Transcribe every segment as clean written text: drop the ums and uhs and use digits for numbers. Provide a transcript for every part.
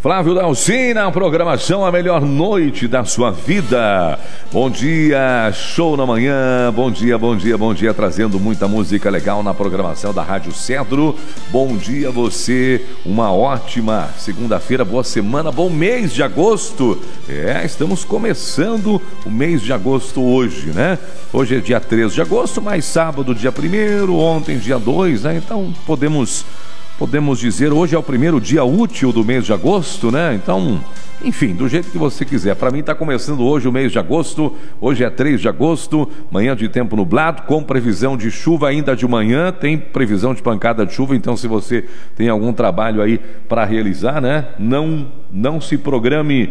Flávio Dalcin na programação A Melhor Noite da Sua Vida. Bom dia, show na manhã. Bom dia, bom dia, bom dia. Trazendo muita música legal na programação da Rádio Cedro. Bom dia a você. Uma ótima segunda-feira, boa semana, bom mês de agosto. Estamos começando o mês de agosto hoje, né? Hoje é dia 13 de agosto, mas sábado, dia 1º, ontem, dia 2, né? Então podemos dizer, hoje é o primeiro dia útil do mês de agosto, né? Então, enfim, do jeito que você quiser. Para mim está começando hoje o mês de agosto. Hoje é 3 de agosto, manhã de tempo nublado, com previsão de chuva ainda de manhã. Tem previsão de pancada de chuva, então se você tem algum trabalho aí para realizar, né? Não se programe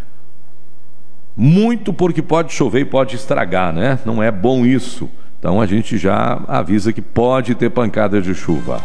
muito, porque pode chover e pode estragar, né? Não é bom isso. Então a gente já avisa que pode ter pancada de chuva.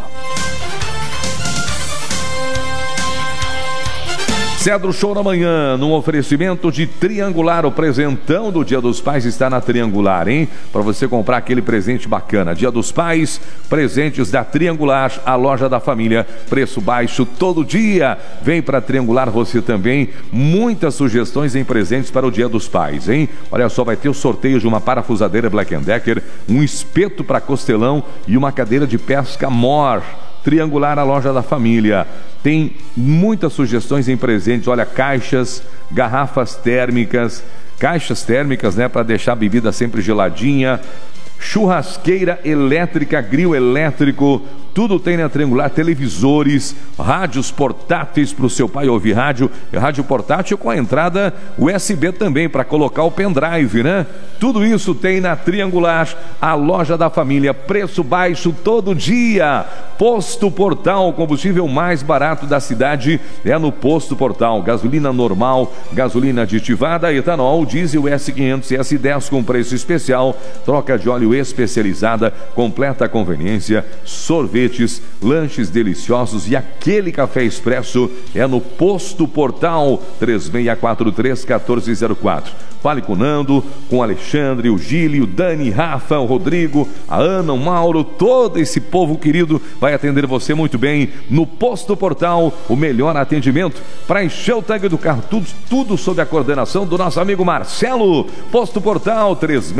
Cedro Show na manhã, num oferecimento de Triangular. O presentão do Dia dos Pais está na Triangular, hein? Para você comprar aquele presente bacana. Dia dos Pais, presentes da Triangular, a loja da família. Preço baixo todo dia. Vem para Triangular você também. Muitas sugestões em presentes para o Dia dos Pais, hein? Olha só, vai ter o sorteio de uma parafusadeira Black & Decker, um espeto para costelão e uma cadeira de pesca Mor. Triangular, a loja da família. Tem muitas sugestões em presentes. Olha, caixas, garrafas térmicas, né, para deixar a bebida sempre geladinha. Churrasqueira elétrica, grill elétrico, tudo tem na Triangular. Televisores, rádios portáteis para o seu pai ouvir rádio portátil com a entrada USB também para colocar o pendrive, né? Tudo isso tem na Triangular, a loja da família. Preço baixo todo dia. Posto Portal, o combustível mais barato da cidade é no Posto Portal. Gasolina normal, gasolina aditivada, etanol, diesel S500 e S10 com preço especial, troca de óleo especializada, completa conveniência, sorvetes, lanches deliciosos e aquele café expresso é no Posto Portal. 3643-1404. Fale com o Nando, com o Alexandre, o Gílio, o Dani, Rafa, o Rodrigo, a Ana, o Mauro, todo esse povo querido vai atender você muito bem no Posto Portal. O melhor atendimento para encher o tanque do carro, tudo sob a coordenação do nosso amigo Marcelo. Posto Portal,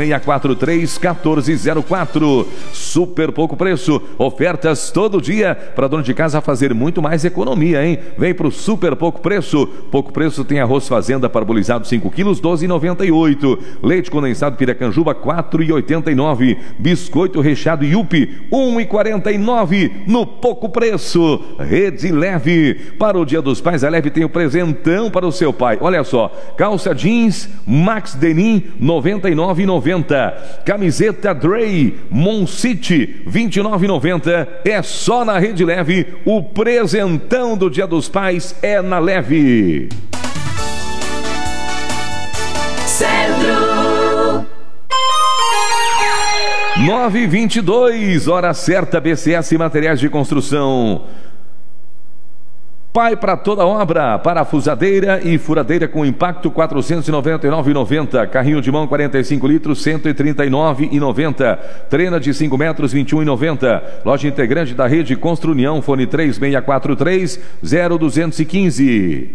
3643-1404. Super pouco preço, ofertas todo dia para dono de casa fazer muito mais economia, hein? Vem pro super pouco preço. Pouco preço tem arroz fazenda parbolizado 5 quilos, 12,98. Leite condensado Piracanjuba, 4,89. Biscoito recheado Yupi, 1,49 no pouco preço. Rede Leve, para o Dia dos Pais, a Leve tem o presentão para o seu pai. Olha só, calça jeans Max Denim, 99,90. Camiseta Dray Mon City, 29,90. É só na Rede Leve. O presentão do Dia dos Pais é na Leve. Cedro 9h22, hora certa. BCS Materiais de Construção. Pai para toda obra, parafusadeira e furadeira com impacto, 499,90. Carrinho de mão 45 litros, 139,90. Trena de 5 metros, 21,90. Loja integrante da rede Construnião, fone 3643-0215.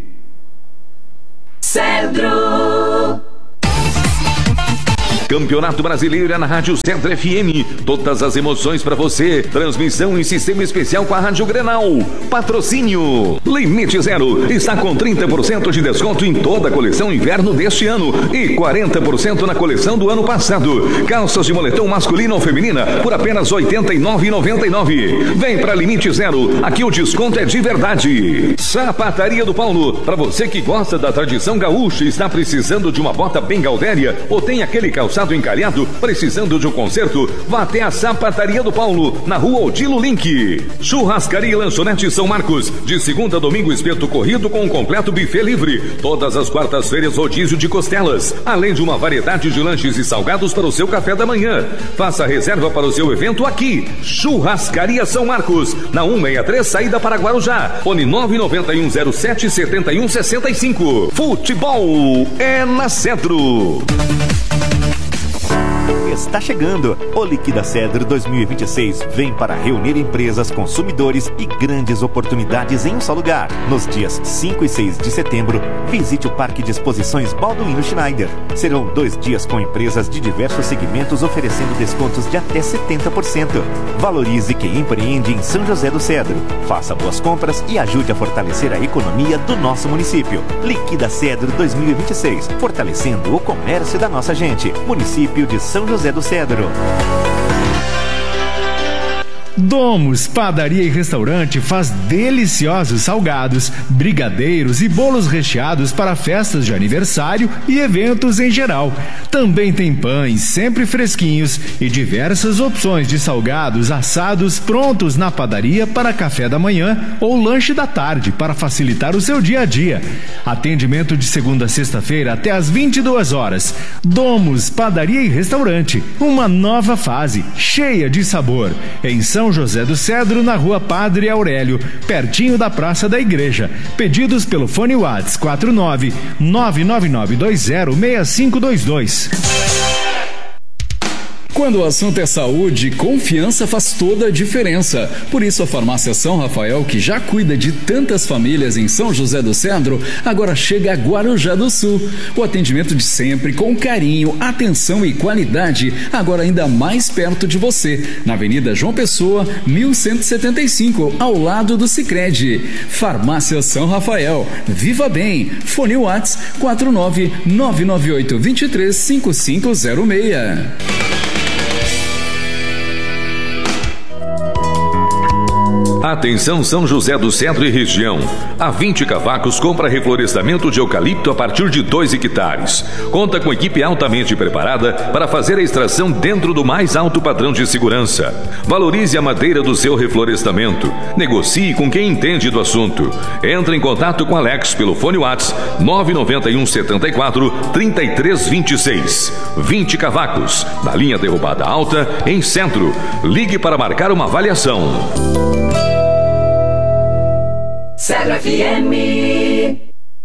Cedro. Campeonato Brasileiro é na Rádio Cedro FM. Todas as emoções para você. Transmissão em sistema especial com a Rádio Grenal. Patrocínio Limite Zero está com 30% de desconto em toda a coleção inverno deste ano e 40% na coleção do ano passado. Calças de moletom masculina ou feminina por apenas R$ 89,99. Vem para Limite Zero. Aqui o desconto é de verdade. Sapataria do Paulo. Para você que gosta da tradição gaúcha e está precisando de uma bota bem gaudéria ou tem aquele calçado encalhado, precisando de um conserto, vá até a Sapataria do Paulo, na rua Odilo Link. Churrascaria e Lanchonete São Marcos, de segunda a domingo, espeto corrido com um completo buffet livre. Todas as quartas-feiras, rodízio de costelas, além de uma variedade de lanches e salgados para o seu café da manhã. Faça reserva para o seu evento aqui. Churrascaria São Marcos, na 163, saída para Guarujá. Fone 991077165. Futebol é na Cedro. está chegando. O Liquida Cedro 2026 vem para reunir empresas, consumidores e grandes oportunidades em um só lugar. Nos dias 5 e 6 de setembro, visite o Parque de Exposições Balduino Schneider. Serão 2 dias com empresas de diversos segmentos oferecendo descontos de até 70%. Valorize quem empreende em São José do Cedro. Faça boas compras e ajude a fortalecer a economia do nosso município. Liquida Cedro 2026, fortalecendo o comércio da nossa gente. Município de São José do Cedro. Domus Padaria e Restaurante faz deliciosos salgados, brigadeiros e bolos recheados para festas de aniversário e eventos em geral. Também tem pães sempre fresquinhos e diversas opções de salgados assados prontos na padaria para café da manhã ou lanche da tarde para facilitar o seu dia a dia. Atendimento de segunda a sexta-feira até às 22 horas. Domus Padaria e Restaurante, uma nova fase cheia de sabor. Em São José do Cedro, na Rua Padre Aurélio, pertinho da Praça da Igreja. Pedidos pelo fone WhatsApp 49999206522. Quando o assunto é saúde, confiança faz toda a diferença. Por isso, a Farmácia São Rafael, que já cuida de tantas famílias em São José do Cedro, agora chega a Guarujá do Sul. O atendimento de sempre, com carinho, atenção e qualidade, agora ainda mais perto de você. Na Avenida João Pessoa, 1175, ao lado do Sicredi. Farmácia São Rafael. Viva bem! Fone WhatsApp 49998235506. Atenção São José do Cedro e região. A 20 Cavacos compra reflorestamento de eucalipto a partir de 2 hectares. Conta com equipe altamente preparada para fazer a extração dentro do mais alto padrão de segurança. Valorize a madeira do seu reflorestamento. Negocie com quem entende do assunto. Entre em contato com Alex pelo fone WhatsApp 991 74 3326. 20 Cavacos, na linha Derrubada Alta, em Centro. Ligue para marcar uma avaliação. Cedro FM.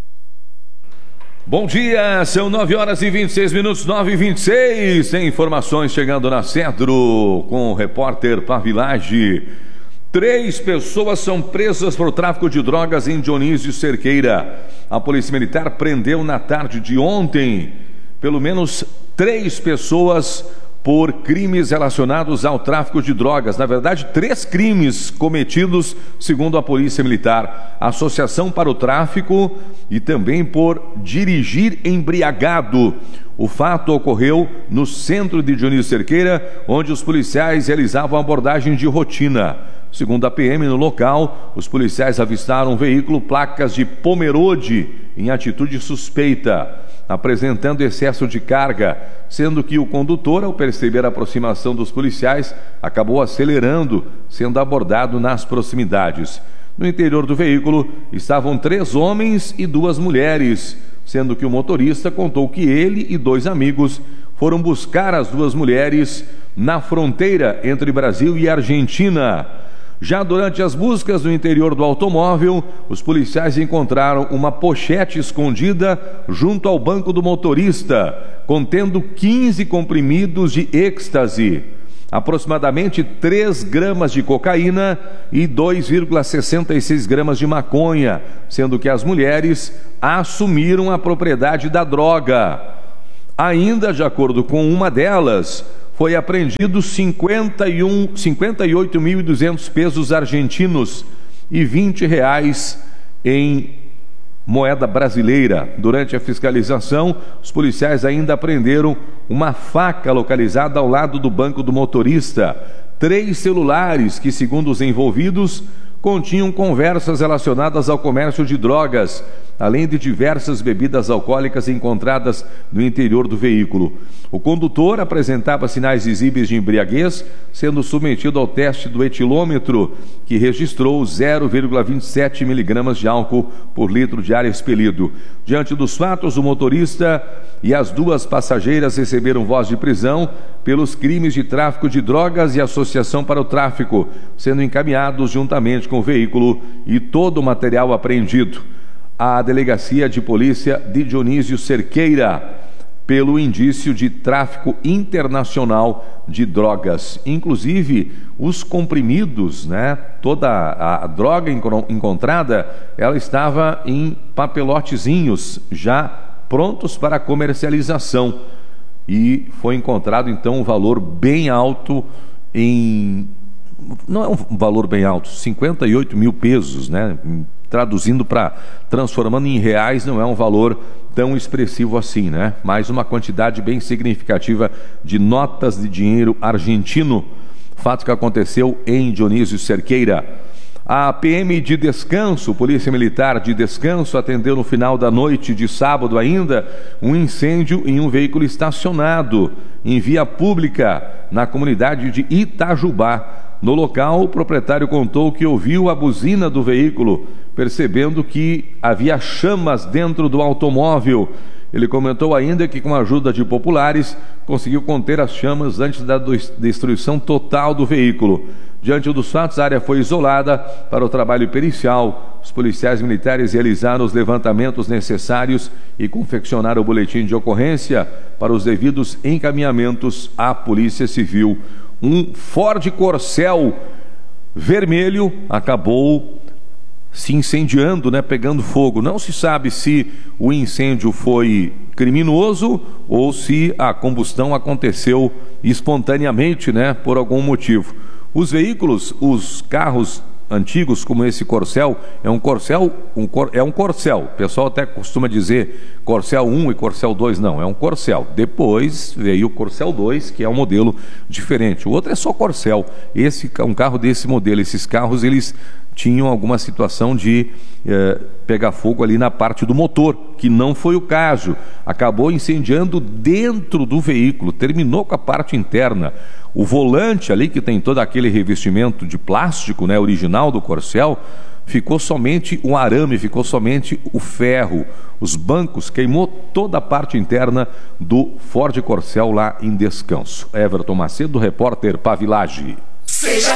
Bom dia, são 9h26, 9h26. Tem informações chegando na Cedro com o repórter Pavilage. 3 pessoas são presas por tráfico de drogas em Dionísio Cerqueira. A Polícia Militar prendeu na tarde de ontem pelo menos 3 pessoas por crimes relacionados ao tráfico de drogas. Na verdade, 3 crimes cometidos, segundo a Polícia Militar: associação para o tráfico e também por dirigir embriagado. O fato ocorreu no centro de Dionísio Cerqueira, onde os policiais realizavam abordagem de rotina. Segundo a PM, no local, os policiais avistaram um veículo placas de Pomerode em atitude suspeita, apresentando excesso de carga, sendo que o condutor, ao perceber a aproximação dos policiais, acabou acelerando, sendo abordado nas proximidades. No interior do veículo estavam 3 homens e 2 mulheres, sendo que o motorista contou que ele e 2 amigos foram buscar as 2 mulheres na fronteira entre Brasil e Argentina. Já durante as buscas no interior do automóvel, os policiais encontraram uma pochete escondida junto ao banco do motorista, contendo 15 comprimidos de êxtase, aproximadamente 3 gramas de cocaína e 2,66 gramas de maconha, sendo que as mulheres assumiram a propriedade da droga. Ainda, de acordo com uma delas, foi apreendido 58.200 pesos argentinos e R$20 em moeda brasileira. Durante a fiscalização, os policiais ainda apreenderam uma faca localizada ao lado do banco do motorista, 3 celulares que, segundo os envolvidos, continham conversas relacionadas ao comércio de drogas, além de diversas bebidas alcoólicas encontradas no interior do veículo. O condutor apresentava sinais visíveis de embriaguez, sendo submetido ao teste do etilômetro, que registrou 0,27 miligramas de álcool por litro de ar expelido. Diante dos fatos, o motorista e as 2 passageiras receberam voz de prisão pelos crimes de tráfico de drogas e associação para o tráfico, sendo encaminhados juntamente com o veículo e todo o material apreendido à Delegacia de Polícia de Dionísio Cerqueira. pelo indício de tráfico internacional de drogas. Inclusive, os comprimidos, né? Toda a droga encontrada, ela estava em papelotezinhos já prontos para comercialização. E foi encontrado, então, um valor bem alto não é um valor bem alto, 58 mil pesos, né? Transformando em reais, não é um valor tão expressivo assim, né? Mas uma quantidade bem significativa de notas de dinheiro argentino. Fato que aconteceu em Dionísio Cerqueira. A PM de Descanso, Polícia Militar de Descanso, atendeu no final da noite de sábado ainda um incêndio em um veículo estacionado em via pública na comunidade de Itajubá. No local, o proprietário contou que ouviu a buzina do veículo, percebendo que havia chamas dentro do automóvel. Ele comentou ainda que, com a ajuda de populares, conseguiu conter as chamas antes da destruição total do veículo. Diante dos fatos, a área foi isolada para o trabalho pericial. Os policiais militares realizaram os levantamentos necessários e confeccionaram o boletim de ocorrência para os devidos encaminhamentos à Polícia Civil. Um Ford Corcel vermelho acabou se incendiando, né, pegando fogo. Não se sabe se o incêndio foi criminoso ou se a combustão aconteceu espontaneamente, né, por algum motivo. Os veículos, os carros antigos como esse Corcel, é um Corcel. O pessoal até costuma dizer Corcel 1 e Corcel 2, não, é um Corcel. Depois veio o Corcel 2, que é um modelo diferente. O outro é só Corcel. Esse é um carro desse modelo. Esses carros, eles tinham alguma situação de pegar fogo ali na parte do motor, que não foi o caso. Acabou incendiando dentro do veículo, terminou com a parte interna. O volante ali, que tem todo aquele revestimento de plástico, né, original do Corcel, ficou somente um arame, ficou somente o ferro. Os bancos, queimou toda a parte interna do Ford Corcel lá em Descanso. Everton Macedo, repórter Pavilage. Seja